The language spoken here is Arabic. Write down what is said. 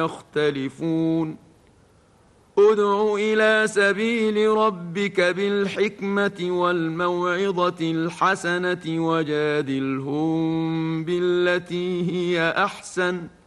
يختلفون ادع إلى سبيل ربك بالحكمة والموعظة الحسنة وجادلهم بالتي هي أحسن